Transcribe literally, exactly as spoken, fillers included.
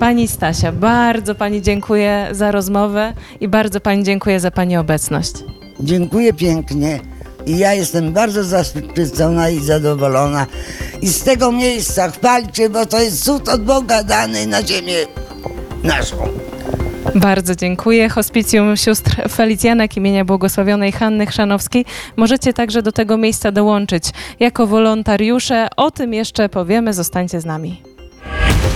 Pani Stasia, bardzo Pani dziękuję za rozmowę i bardzo Pani dziękuję za Pani obecność. Dziękuję pięknie i ja jestem bardzo zaszczycona i zadowolona. I z tego miejsca chwalcie, bo to jest cud od Boga dany na ziemię naszą. Bardzo dziękuję. Hospicjum Sióstr Felicjanek imienia błogosławionej Hanny Chrzanowskiej. Możecie także do tego miejsca dołączyć jako wolontariusze. O tym jeszcze powiemy. Zostańcie z nami.